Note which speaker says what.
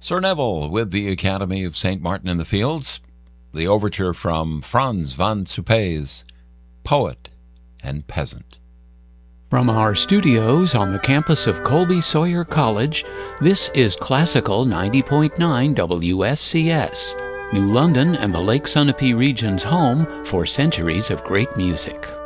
Speaker 1: Sir Neville with the Academy of St. Martin in the Fields, the overture from Franz von Suppé's Poet and Peasant.
Speaker 2: From our studios on the campus of Colby Sawyer College, this is Classical 90.9 WSCS, New London and the Lake Sunapee region's home for centuries of great music.